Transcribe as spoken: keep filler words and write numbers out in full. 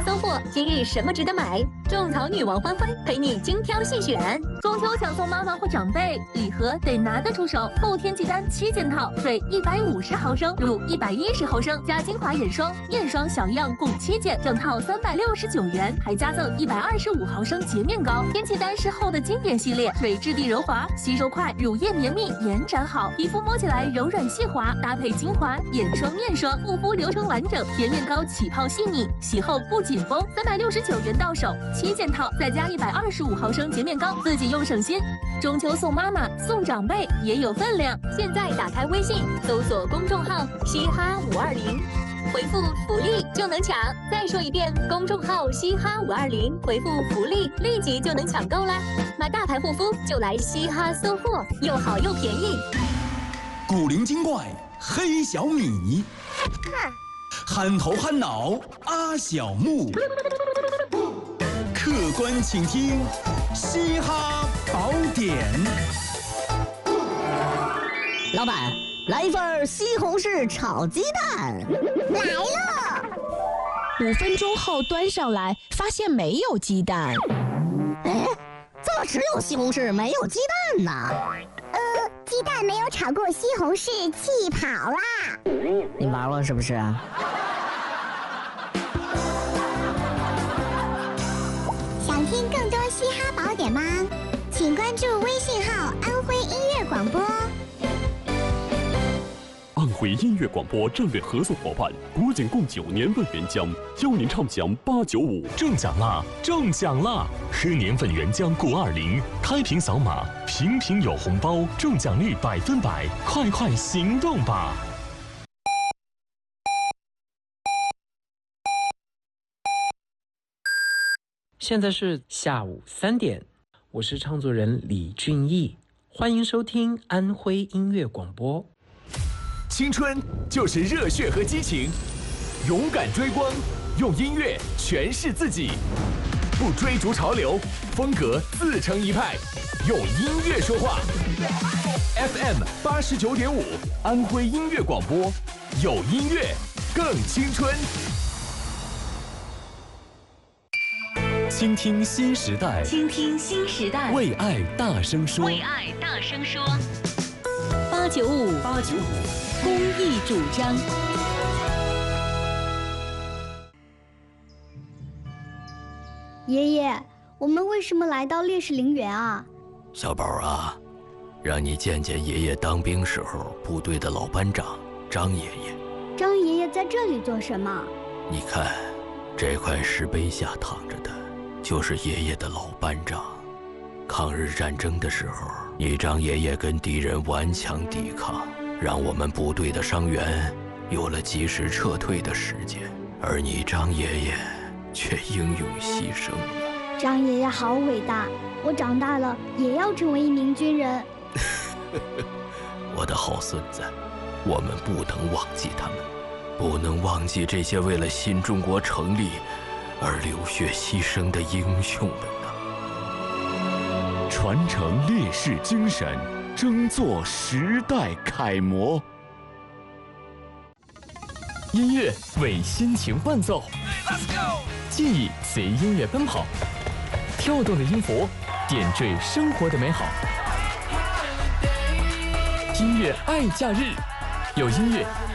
哈搜货，今日什么值得买？种草女王欢欢陪你精挑细选。 中秋想送妈妈或长辈礼盒，得拿得出手。后天鸡蛋七件套，水一百五十毫升，乳一百一十毫升，加精华眼霜、面霜小样共七件，整套三百六十九元，还加赠一百二十五毫升洁面膏。天气丹是后的经典系列，水质地柔滑，吸收快，乳液绵密，延展好，皮肤摸起来柔软细滑，搭配精华、眼霜、面霜，护肤流程完整，洁面膏起泡细腻，洗后不紧绷。三百六十九元到手，七件套，再加一百二十五毫升洁面膏，自己用省心。中秋送妈妈，送长辈也有分量。 现在打开微信，搜索公众号“嘻哈五二零”，回复“福利”就能抢。再说一遍，公众号“嘻哈五二零”，回复“福利”，立即就能抢购啦！买大牌护肤就来嘻哈搜货，又好又便宜。 古灵精怪黑小米，憨头憨脑阿小木，客观请听嘻哈宝典。 老板，来一份西红柿炒鸡蛋。 来了。 五分钟后端上来，发现没有鸡蛋。 哎，怎么只有西红柿没有鸡蛋呢？ 呃，鸡蛋没有炒过西红柿，气跑啦。 你玩我是不是啊？ 想听更多嘻哈宝典吗？请关注微信号“安徽音乐广播”。 安徽音乐广播战略合作伙伴国检共九年份原浆，邀您畅享八九五中奖啦！中奖啦！喝年份原浆钴二零，开瓶扫码，瓶瓶有红包，中奖率百分百，快快行动吧！ 现在是下午三点，我是唱作人李俊毅，欢迎收听安徽音乐广播。 青春就是热血和激情，勇敢追光，用音乐诠释自己，不追逐潮流，风格自成一派，用音乐说话。F M 八十九点五，安徽音乐广播，有音乐更青春。 倾听新时代， 倾听新时代， 为爱大声说， 为爱大声说。 八九五， 八九五， 公益主张。 爷爷，我们为什么来到烈士陵园啊？ 小宝啊，让你见见爷爷当兵时候部队的老班长张爷爷。 张爷爷在这里做什么？ 你看，这块石碑下躺着的，就是爷爷的老班长。抗日战争的时候，你张爷爷跟敌人顽强抵抗，让我们部队的伤员有了及时撤退的时间，而你张爷爷却英勇牺牲了。 张爷爷好伟大，我长大了也要成为一名军人。 我的好孙子，我们不能忘记他们，不能忘记这些为了新中国成立而流血牺牲的英雄们。 传承烈士精神，争做时代楷模。 音乐为心情伴奏，记忆随音乐奔跑，跳动的音符点缀生活的美好。音乐爱假日，有音乐